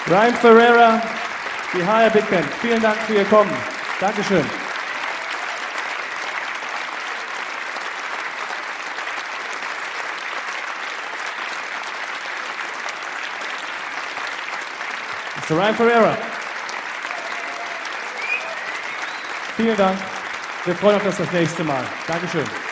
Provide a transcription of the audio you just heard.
Ryan Ferreira, die HR Big Band, vielen Dank für Ihr Kommen. Dankeschön. Mr. Ryan Ferreira. Vielen Dank. Wir freuen uns auf das nächste Mal. Dankeschön.